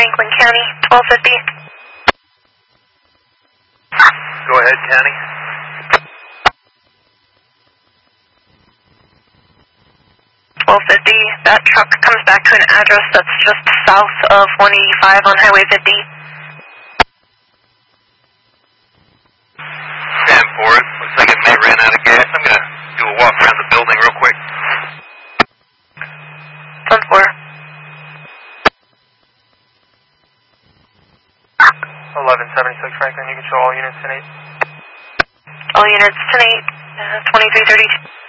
Franklin County, 1250. Go ahead, County. 1250. That truck comes back to an address that's just south of 185 on Highway 50. Stand for it. Looks like it may ran out of gas. I'm going to do a walk around the building real quick. 10-4. 1176 Franklin, you control all units 10-8. All units 10-8, 2332.